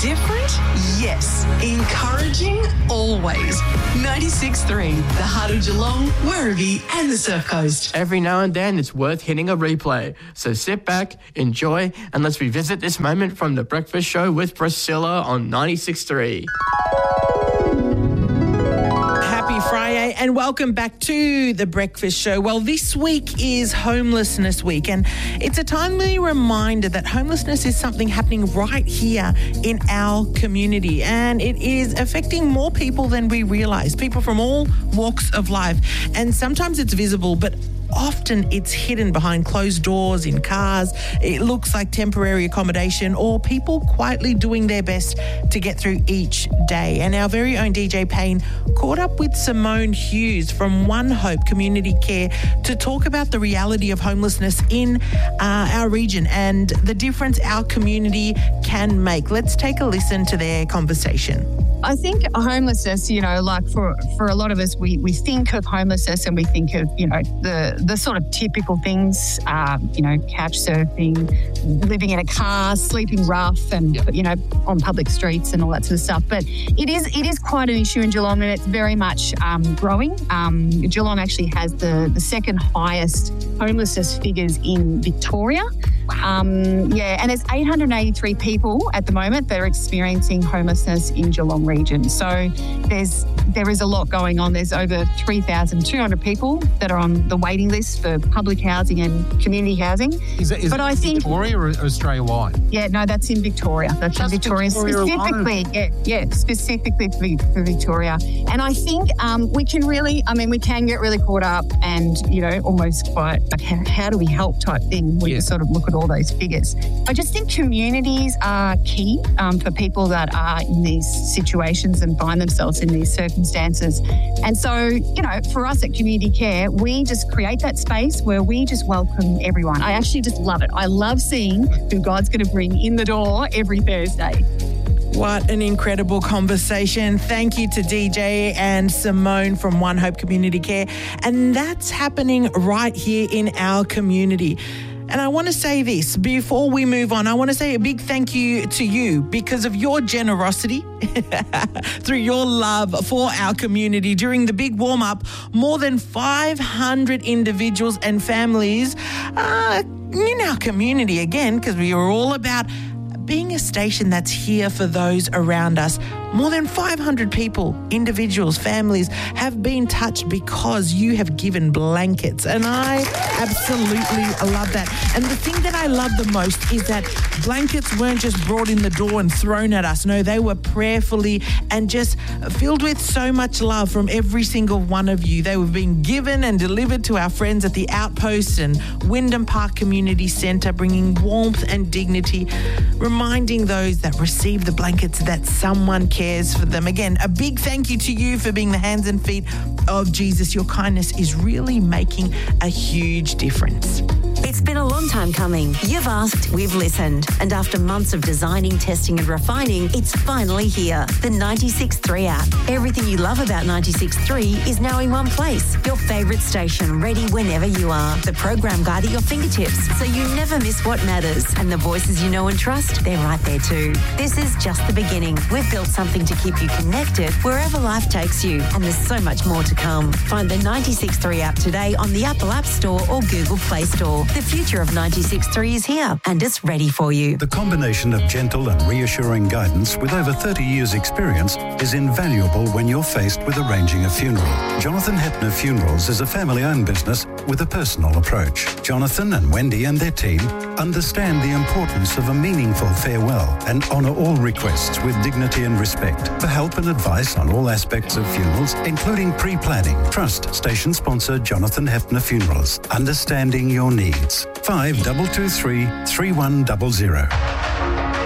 Different? Yes. Encouraging? Always. 96.3, the heart of Geelong, Werribee and the Surf Coast. Every now and then it's worth hitting a replay. So sit back, enjoy, and let's revisit this moment from The Breakfast Show with Priscilla on 96.3. Friday and welcome back to The Breakfast Show. Well, this week is Homelessness Week, and it's a timely reminder that homelessness is something happening right here in our community, and it is affecting more people than we realise, people from all walks of life. And sometimes it's visible, but often it's hidden behind closed doors, in cars. It looks like temporary accommodation or people quietly doing their best to get through each day. And our very own DJ Payne caught up with Simone Hughes from One Hope Community Care to talk about the reality of homelessness in our region and the difference our community can make. Let's take a listen to their conversation. I think homelessness, like for a lot of us, we think of homelessness and we think of, the sort of typical things, couch surfing, living in a car, sleeping rough and, on public streets and all that sort of stuff. But it is quite an issue in Geelong, and it's very much growing. Geelong actually has the second highest homelessness figures in Victoria. And there's 883 people at the moment that are experiencing homelessness in Geelong region. So there is a lot going on. There's over 3,200 people that are on the waiting list for public housing and community housing. Is it Victoria or Australia-wide? Yeah, no, that's in Victoria. That's in Victoria specifically. Specifically for Victoria. And I think we can get really caught up and, almost quite like how do we help type thing when you sort of look at all those figures. I just think communities are key for people that are in these situations and find themselves in these circumstances. And so, for us at Community Care, we just create that space where we just welcome everyone. I actually just love it. I love seeing who God's going to bring in the door every Thursday. What an incredible conversation. Thank you to DJ and Simone from One Hope Community Care. And that's happening right here in our community. And I want to say this before we move on. I want to say a big thank you to you because of your generosity through your love for our community. During the big warm-up, more than 500 individuals and families in our community, again, because we are all about being a station that's here for those around us. More than 500 people, individuals, families have been touched because you have given blankets. And I absolutely love that. And the thing that I love the most is that blankets weren't just brought in the door and thrown at us. No, they were prayerfully and just filled with so much love from every single one of you. They were being given and delivered to our friends at the Outpost and Wyndham Park Community Centre, bringing warmth and dignity, reminding those that receive the blankets that someone cares for them. Again, a big thank you to you for being the hands and feet of Jesus. Your kindness is really making a huge difference. It's been a long time coming. You've asked, we've listened. And after months of designing, testing and refining, it's finally here. The 96.3 app. Everything you love about 96.3 is now in one place. Your favourite station, ready whenever you are. The program guide at your fingertips, so you never miss what matters. And the voices you know and trust, they're right there too. This is just the beginning. We've built something to keep you connected wherever life takes you. And there's so much more to come. Find the 96.3 app today on the Apple App Store or Google Play Store. The future of 96.3 is here and it's ready for you. The combination of gentle and reassuring guidance with over 30 years' experience is invaluable when you're faced with arranging a funeral. Jonathan Hepner Funerals is a family-owned business with a personal approach. Jonathan and Wendy and their team understand the importance of a meaningful farewell and honour all requests with dignity and respect. For help and advice on all aspects of funerals, including pre-planning, trust station sponsor Jonathan Hepner Funerals. Understanding your needs. 5223 3100.